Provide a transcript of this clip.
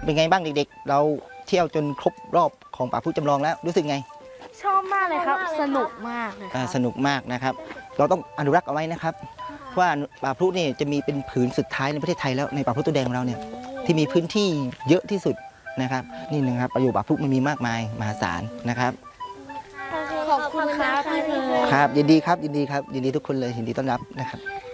เป็นไงบ้างเด็กๆเราเที่ยวจนครบรอบของป่าพรุจำลองแล้วรู้สึกไงชอบมากเลยครับสนุกมากเลยสนุกมากนะครับเราต้องอนุรักษ์เอาไว้นะครับว่าป่าพรุนี่จะมีเป็นผืนสุดท้ายในประเทศไทยแล้วในป่าพรุตัวแดงของเราเนี่ยที่มีพื้นที่เยอะที่สุดนะครับนี่นะครับประโยชน์ป่าพรุมันมีมากมายมหาศาลนะครับขอบคุณครับพี่เพิร์ครับยินดีครับยินดีครับยินดีทุกคนเลยยินดีต้อนรับนะครับ